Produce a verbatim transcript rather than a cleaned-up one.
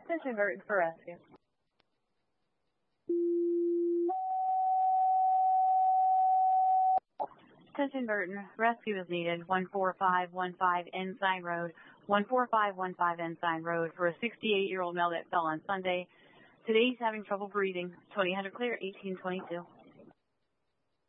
Attention Burton for rescue. Attention Burton, rescue is needed. one four five one five Ensign Road, one four five one five Ensign Road for a sixty-eight-year-old male that fell on Sunday. Today he's having trouble breathing. twenty hundred clear, eighteen twenty-two.